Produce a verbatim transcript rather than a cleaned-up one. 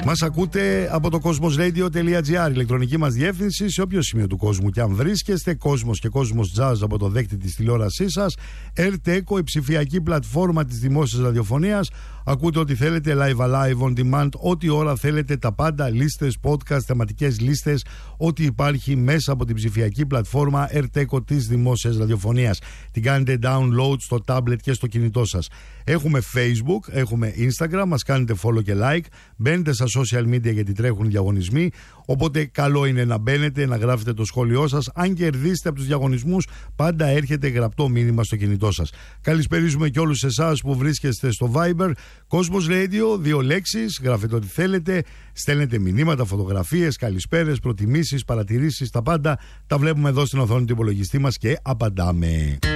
Μας ακούτε από το cosmosradio.gr, ηλεκτρονική μας διεύθυνση σε όποιο σημείο του κόσμου και αν βρίσκεστε. Cosmos και Cosmos Jazz από το δέκτη της τηλεόρασής σας. Ερτέκο, η ψηφιακή πλατφόρμα της δημόσιας ραδιοφωνίας. Ακούτε ό,τι θέλετε, live, alive, on demand, ό,τι ώρα θέλετε, τα πάντα, λίστες, podcast, θεματικές λίστες, ό,τι υπάρχει μέσα από την ψηφιακή πλατφόρμα Ερτέκο της δημόσιας ραδιοφωνίας. Την κάνετε download στο tablet και στο κινητό σας. Έχουμε Facebook, έχουμε Instagram, μας κάνετε follow και like, μπαίνετε στα social media γιατί τρέχουν διαγωνισμοί, οπότε καλό είναι να μπαίνετε, να γράφετε το σχόλιο σας. Αν κερδίσετε από τους διαγωνισμούς, πάντα έρχεται γραπτό μήνυμα στο κινητό σας. Καλησπερίζουμε και όλους εσάς που βρίσκεστε στο Viber, Cosmos Radio, δύο λέξεις, γράφετε ό,τι θέλετε, στέλνετε μηνύματα, φωτογραφίες, καλησπέρες, προτιμήσεις, παρατηρήσεις, τα πάντα τα βλέπουμε εδώ στην οθόνη του υπολογιστή μας και απαντάμε.